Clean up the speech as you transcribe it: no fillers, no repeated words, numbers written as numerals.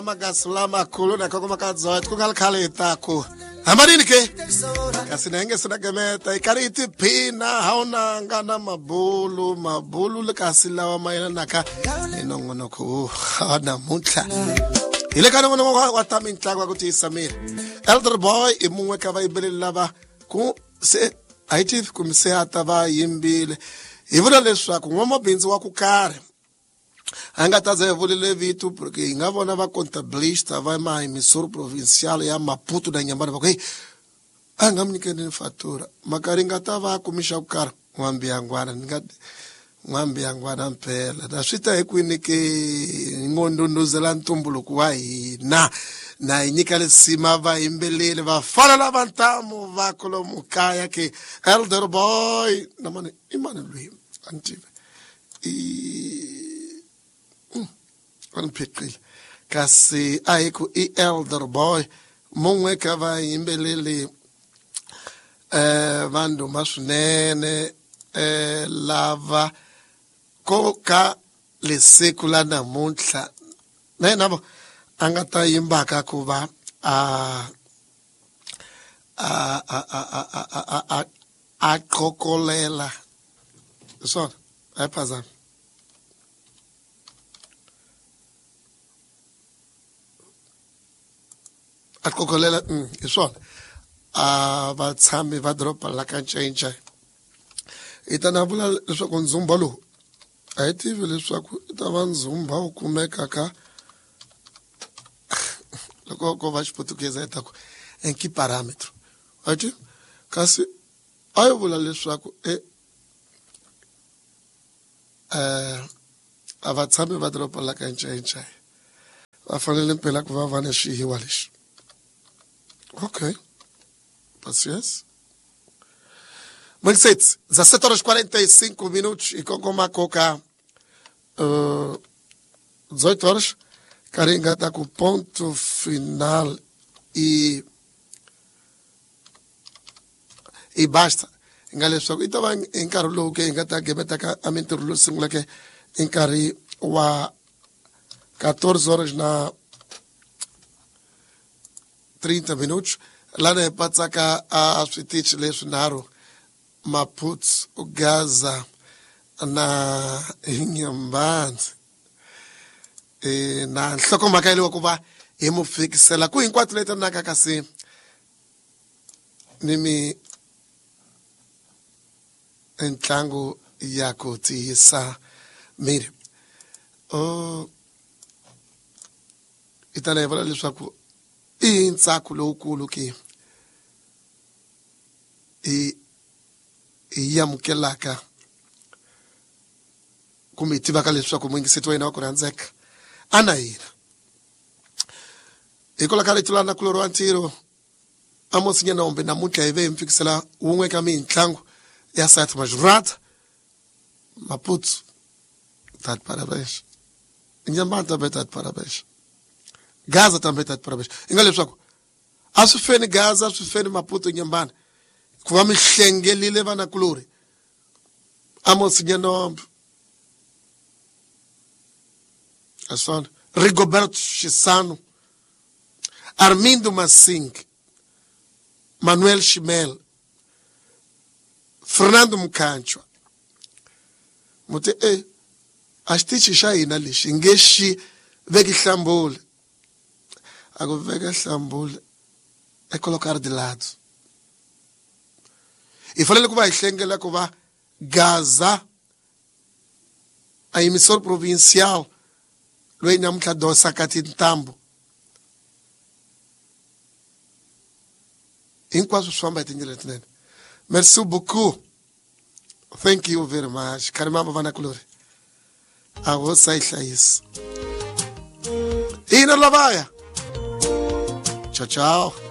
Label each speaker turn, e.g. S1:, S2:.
S1: Magasulama kuluna koko makadzot kukalkhaleta ko. Hamanini ke? Kasinenge sinagemeta ikariti phina hauna ngana mabulu le kasilawa mayela naka inongono ko hana mutla. Ile kana ngono wa tamintla kwa kuti Samir. Elder boy imungwe ka ba ibelela ba ku se aiti kumse ataba yimbile. Ivula leswaku ngomabinzi wa kukare. Anga taza evolele vitu porque ingavona va contabilista vai mai emissora provincial ya Maputo da Inhambane porque anga mnikene fatura makaringa tava kumisha ukara ngwambi angwana mpela da swita ekwini ke ngondondozela ntumbuluku wa hina na inyika lesima va imbelele va fala la vantamu va kolomukaya ke elder boy namane imane lui antive Anpikil kasi aiku elder boy mongwe ka va imbelele vandu masunene lava koka le sekula namuntlha na nabo angata yimbaka kuva a kokolela so aphazana Akokolela isona abatshami va dropa la ka change itana vula leswaku ndzumba lo a yi tivi leswaku ita va ndzumba wu kumeka ka loko ko va xiputukeza ita ku enki parametro ati kasi a yi vula leswaku avatshami va dropa la ka change va fanele mpela ku va va na xihiwa lexi. Ok. Paciência. Mas 17 horas 45 minutos e com uma coca 18 horas. Caringa está com o ponto final e basta. Engale só. Então vai encarar o que engata que meta a mentor singula que encari o 14 horas na 30 minutos. Lá na Patsaka a Switich Lesunaro Maputo o Gaza na Inhambane na nhloko mhaka ile kuva himufikisela ku hinkwato leta naka kasi nimi entlangu ya ku tisa miri itana vala leswaku intsako lowukulu ke yamukelaka kumbe tivaka leswaku mwingiseti wa yena wa ku rhandzeka ana hina hikola letulana kuloro wa ntiro amosinyana ombe namuntlha hi ve hi mfikisela wun'we ka mitlangu ya South Majorata Maputo tat parabéns Inhambane tambe tat parabéns Gaza também está de parabéns. Engale leswaku a swi feni Gaza a swi feni Maputo Inhambane ku va mi hlengelile vana kulori Amosinyana asona Rigoberto Chisano Armindo Masing Manuel Chimel Fernando Mkanchwa muti a xitichi xa hina lexi nge xi veki hlambule ako veka hlambule e colocar de lado i fanele ku va hi hlengela ku va Gaza a emissor provincial loyi namuntlha dosa ka tintambu hinkwaswo swi famba hi tindlela letinene. Merci beaucoup, thank you very much karimamba vanakulori a hosa yi hlayisa hina lavaya ciao ciao.